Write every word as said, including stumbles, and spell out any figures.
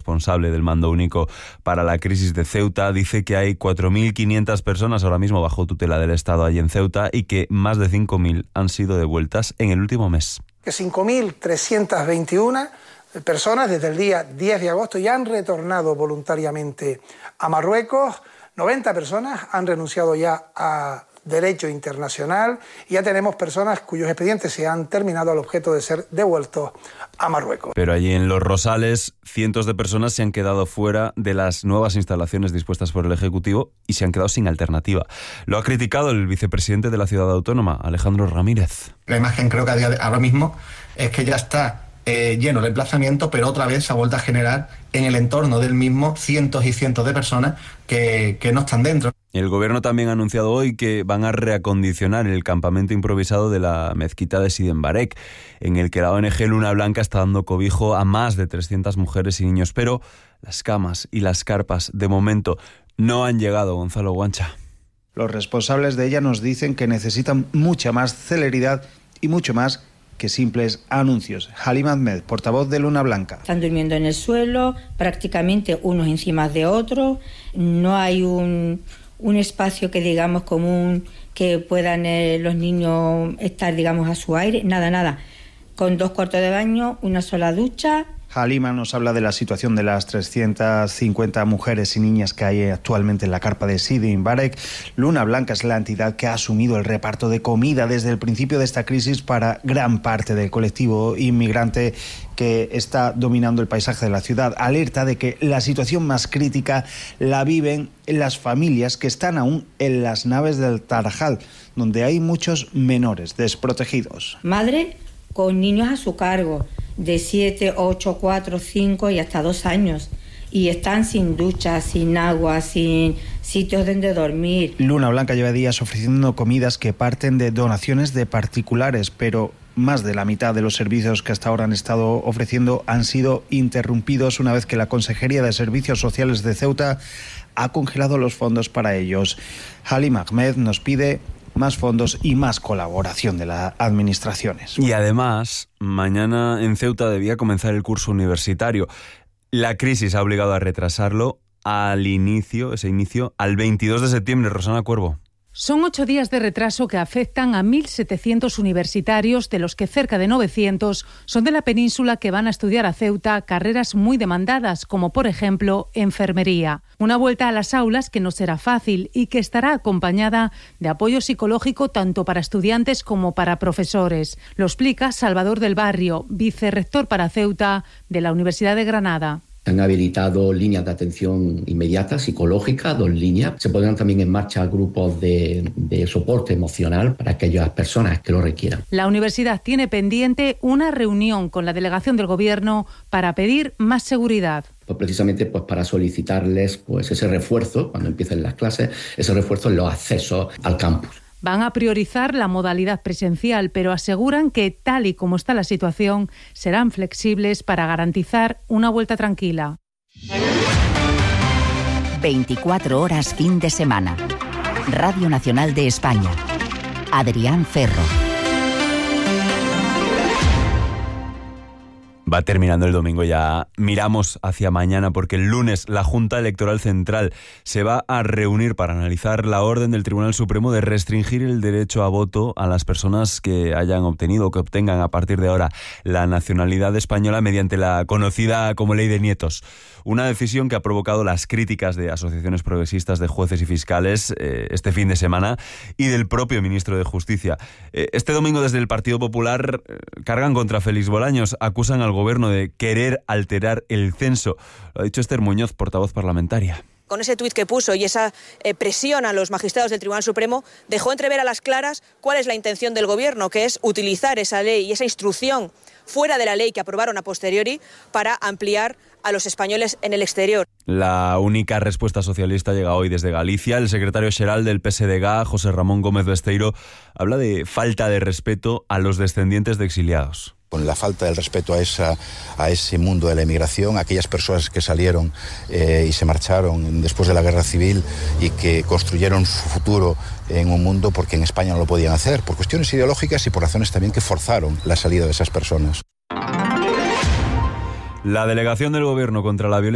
responsable del Mando Único para la crisis de Ceuta, dice que hay cuatro mil quinientas personas ahora mismo bajo tutela del Estado allí en Ceuta y que más de cinco mil han sido devueltas en el último mes. Que cinco mil trescientas veintiuna personas desde el día diez de agosto ya han retornado voluntariamente a Marruecos, noventa personas han renunciado ya a derecho internacional y ya tenemos personas cuyos expedientes se han terminado al objeto de ser devueltos a Marruecos. Pero allí en Los Rosales, cientos de personas se han quedado fuera de las nuevas instalaciones dispuestas por el Ejecutivo y se han quedado sin alternativa. Lo ha criticado el vicepresidente de la ciudad autónoma, Alejandro Ramírez. La imagen creo que a día de, ahora mismo es que ya está eh, lleno el emplazamiento, pero otra vez se ha vuelto a generar en el entorno del mismo cientos y cientos de personas que, que no están dentro. El gobierno también ha anunciado hoy que van a reacondicionar el campamento improvisado de la mezquita de Sidi Mbarek, en el que la O N G Luna Blanca está dando cobijo a más de trescientas mujeres y niños. Pero las camas y las carpas, de momento, no han llegado, Gonzalo Guancha. Los responsables de ella nos dicen que necesitan mucha más celeridad y mucho más que simples anuncios. Halim Ahmed, portavoz de Luna Blanca. Están durmiendo en el suelo, prácticamente unos encima de otros. No hay un, un espacio que digamos común que puedan eh, los niños estar digamos a su aire. Nada, nada. Con dos cuartos de baño, una sola ducha. Halima nos habla de la situación de las trescientas cincuenta mujeres y niñas que hay actualmente en la carpa de Sidi Mbarek. Luna Blanca es la entidad que ha asumido el reparto de comida desde el principio de esta crisis para gran parte del colectivo inmigrante que está dominando el paisaje de la ciudad. Alerta de que la situación más crítica la viven las familias que están aún en las naves del Tarajal, donde hay muchos menores desprotegidos. Madre con niños a su cargo, de siete, ocho, cuatro, cinco y hasta dos años. Y están sin ducha, sin agua, sin sitios donde dormir. Luna Blanca lleva días ofreciendo comidas que parten de donaciones de particulares, pero más de la mitad de los servicios que hasta ahora han estado ofreciendo han sido interrumpidos una vez que la Consejería de Servicios Sociales de Ceuta ha congelado los fondos para ellos. Halim Ahmed nos pide más fondos y más colaboración de las administraciones. Y además, mañana en Ceuta debía comenzar el curso universitario. La crisis ha obligado a retrasarlo al inicio, ese inicio, al veintidós de septiembre. Rosana Cuervo. Son ocho días de retraso que afectan a mil setecientos universitarios, de los que cerca de novecientos son de la península que van a estudiar a Ceuta carreras muy demandadas, como por ejemplo enfermería. Una vuelta a las aulas que no será fácil y que estará acompañada de apoyo psicológico tanto para estudiantes como para profesores. Lo explica Salvador del Barrio, vicerrector para Ceuta de la Universidad de Granada. Han habilitado líneas de atención inmediata, psicológica, dos líneas. Se pondrán también en marcha grupos de, de soporte emocional para aquellas personas que lo requieran. La universidad tiene pendiente una reunión con la delegación del Gobierno para pedir más seguridad. Pues precisamente pues para solicitarles pues ese refuerzo, cuando empiecen las clases, ese refuerzo en los accesos al campus. Van a priorizar la modalidad presencial, pero aseguran que, tal y como está la situación, serán flexibles para garantizar una vuelta tranquila. veinticuatro horas fin de semana. Radio Nacional de España. Adrián Ferro. Va terminando el domingo, ya miramos hacia mañana porque el lunes la Junta Electoral Central se va a reunir para analizar la orden del Tribunal Supremo de restringir el derecho a voto a las personas que hayan obtenido o que obtengan a partir de ahora la nacionalidad española mediante la conocida como Ley de Nietos. Una decisión que ha provocado las críticas de asociaciones progresistas, de jueces y fiscales eh, este fin de semana y del propio ministro de Justicia. Eh, este domingo desde el Partido Popular eh, cargan contra Félix Bolaños, acusan al gobierno de querer alterar el censo. Lo ha dicho Esther Muñoz, portavoz parlamentaria. Con ese tuit que puso y esa eh, presión a los magistrados del Tribunal Supremo, dejó entrever a las claras cuál es la intención del gobierno, que es utilizar esa ley y esa instrucción fuera de la ley que aprobaron a posteriori para ampliar a los españoles en el exterior. La única respuesta socialista llega hoy desde Galicia. El secretario xeral del P S D G, José Ramón Gómez Besteiro, habla de falta de respeto a los descendientes de exiliados. Con la falta del respeto a, esa, a ese mundo de la emigración, a aquellas personas que salieron eh, y se marcharon después de la guerra civil y que construyeron su futuro en un mundo porque en España no lo podían hacer, por cuestiones ideológicas y por razones también que forzaron la salida de esas personas. La delegación del Gobierno contra la violencia